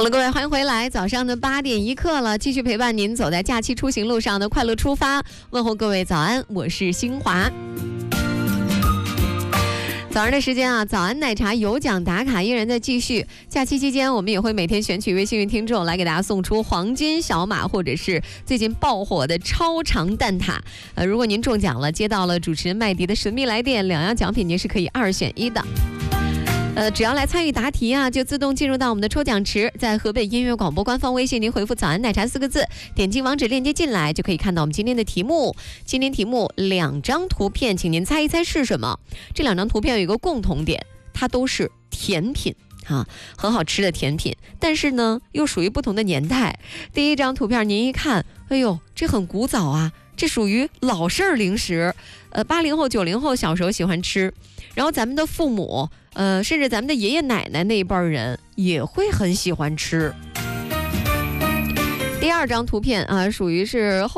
了，各位，欢迎回来。早上的8点1刻了，继续陪伴您走在假期出行路上的快乐出发。问候各位早安，我是新华。早上的时间啊，早安奶茶有奖打卡依然在继续。假期期间，我们也会每天选取一位幸运听众来给大家送出黄金小马，或者是最近爆火的超长蛋挞。如果您中奖了，接到了主持人麦迪的神秘来电，2样奖品您是可以2选1的。只要来参与答题啊，就自动进入到我们的抽奖池。在河北音乐广播官方微信，您回复早安奶茶4个字，点击网址链接进来，就可以看到我们今天的题目。今天题目2张图片，请您猜一猜是什么。这2张图片有一个共同点，它都是甜品啊，很好吃的甜品，但是呢又属于不同的年代。第一张图片您一看，哎呦，这很古早啊，这属于老式零食，80后90后小时候喜欢吃，然后咱们的父母甚至咱们的爷爷奶奶那一辈人也会很喜欢吃。第二张图片啊，属于是